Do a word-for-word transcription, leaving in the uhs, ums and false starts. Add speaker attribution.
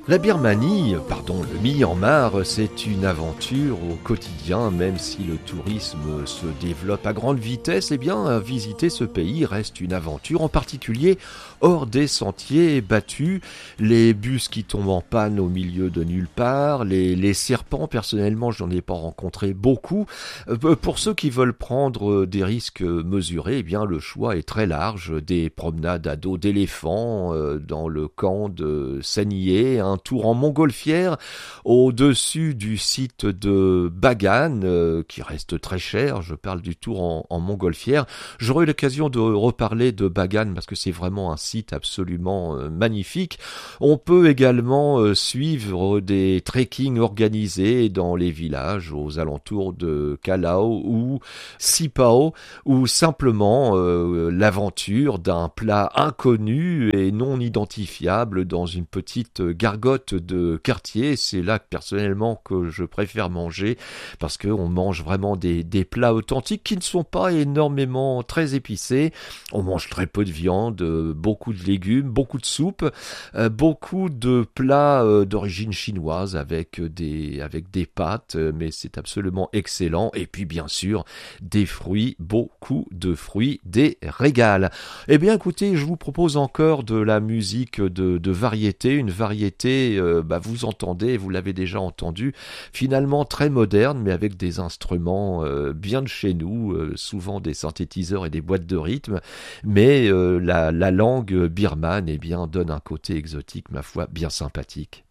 Speaker 1: La Birmanie, pardon, le Myanmar, c'est une aventure au quotidien, même si le tourisme se développe à grande vitesse, eh bien, visiter ce pays reste une aventure, en particulier hors des sentiers battus, les bus qui tombent en panne au milieu de nulle part, les, les serpents, personnellement, je n'en ai pas rencontré beaucoup. Pour ceux qui veulent prendre des risques mesurés, eh bien, le choix est très large, des promenades à dos d'éléphants dans le camp de Sanié, un tour en montgolfière au-dessus du site de Bagan, euh, qui reste très cher. Je parle du tour en, en montgolfière. J'aurai eu l'occasion de reparler de Bagan parce que c'est vraiment un site absolument euh, magnifique. On peut également euh, suivre des trekking organisés dans les villages aux alentours de Kalao ou Sipao, ou simplement euh, l'aventure d'un plat inconnu et non identifiable dans une petite gargote de quartier. C'est là personnellement que je préfère manger, parce qu'on mange vraiment des, des plats authentiques qui ne sont pas énormément très épicés. On mange très peu de viande, beaucoup de légumes, beaucoup de soupe, euh, beaucoup de plats euh, d'origine chinoise avec des, avec des pâtes, mais c'est absolument excellent. Et puis bien sûr des fruits, beaucoup de fruits, des régals. Eh bien écoutez, je vous propose encore de la musique de, de variété, une variété Euh, bah, vous entendez, vous l'avez déjà entendu, finalement très moderne, mais avec des instruments euh, bien de chez nous, euh, souvent des synthétiseurs et des boîtes de rythme, mais euh, la, la langue birmane eh bien, donne un côté exotique, ma foi, bien sympathique.